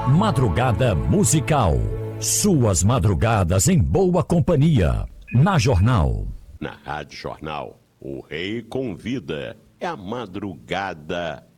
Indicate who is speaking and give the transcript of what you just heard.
Speaker 1: Madrugada musical. Suas madrugadas em boa companhia. Na Jornal.
Speaker 2: Na Rádio Jornal, o Rei Convida. É a madrugada